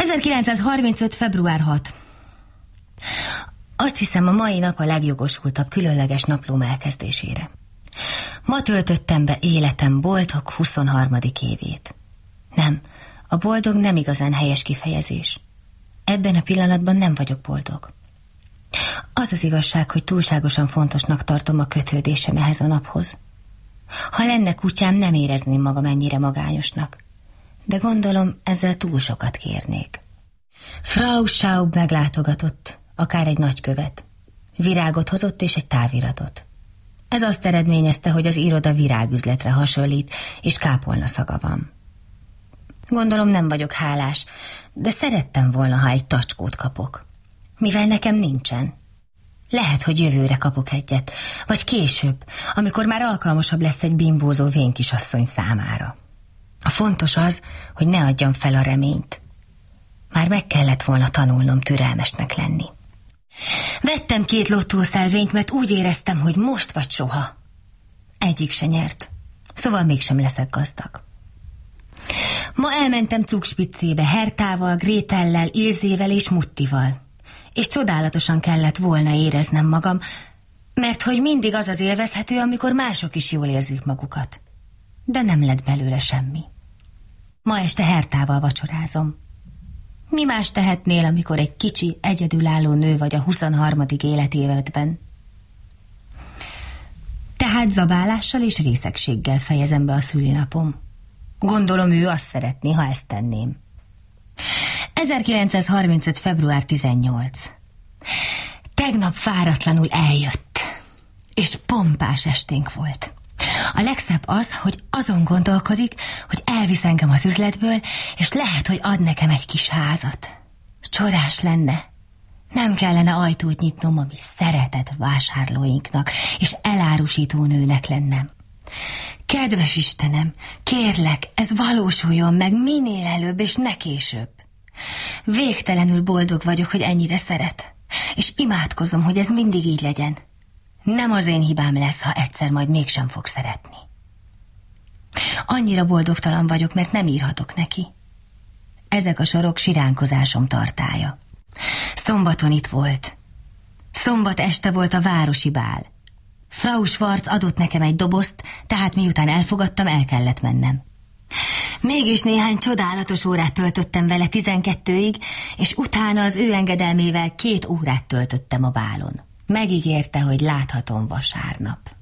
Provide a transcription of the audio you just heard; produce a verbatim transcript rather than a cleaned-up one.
ezerkilencszázharmincöt. február hatodika. Azt hiszem, a mai nap a legjogosultabb különleges naplóm elkezdésére. Ma töltöttem be életem boldog huszonharmadik évét. Nem, a boldog nem igazán helyes kifejezés. Ebben a pillanatban nem vagyok boldog. Az az igazság, hogy túlságosan fontosnak tartom a kötődésem ehhez a naphoz. Ha lenne kutyám, nem érezném magam ennyire magányosnak. De gondolom, ezzel túl sokat kérnék. Frau Schaub meglátogatott, akár egy nagykövet. Virágot hozott és egy táviratot. Ez azt eredményezte, hogy az iroda virágüzletre hasonlít, és kápolna szaga van. Gondolom, nem vagyok hálás, de szerettem volna, ha egy tacskót kapok. Mivel nekem nincsen. Lehet, hogy jövőre kapok egyet, vagy később, amikor már alkalmasabb lesz egy bimbózó vénkisasszony számára. A fontos az, hogy ne adjam fel a reményt. Már meg kellett volna tanulnom türelmesnek lenni. Vettem két lottószelvényt, mert úgy éreztem, hogy most vagy soha. Egyik se nyert, szóval mégsem leszek gazdag. Ma elmentem Zugspitzébe Hertával, Grétellel, Ilzével és Muttival. És csodálatosan kellett volna éreznem magam, mert hogy mindig az az élvezhető, amikor mások is jól érzik magukat. De nem lett belőle semmi. Ma este Hertával vacsorázom. Mi más tehetnél, amikor egy kicsi, egyedülálló nő vagy a huszonharmadik életévedben? Tehát zabálással és részegséggel fejezem be a szülinapom. Gondolom, ő azt szeretné, ha ezt tenném. ezerkilencszázharmincöt. február tizennyolcadika. Tegnap fáradtlanul eljött, és pompás esténk volt. A legszebb az, hogy azon gondolkodik, hogy elvisz engem az üzletből, és lehet, hogy ad nekem egy kis házat. Csodás lenne. Nem kellene ajtót nyitnom a mi szeretett vásárlóinknak, és elárusító nőnek lennem. Kedves Istenem, kérlek, ez valósuljon meg minél előbb, és ne később. Végtelenül boldog vagyok, hogy ennyire szeret, és imádkozom, hogy ez mindig így legyen. Nem az én hibám lesz, ha egyszer majd mégsem fog szeretni. Annyira boldogtalan vagyok, mert nem írhatok neki. Ezek a sorok siránkozásom tartálya. Szombaton itt volt. Szombat este volt a városi bál. Frau Schwarz adott nekem egy dobozt, tehát miután elfogadtam, el kellett mennem. Mégis néhány csodálatos órát töltöttem vele tizenkettőig, és utána az ő engedelmével két órát töltöttem a bálon. Megígérte, hogy láthatom vasárnap.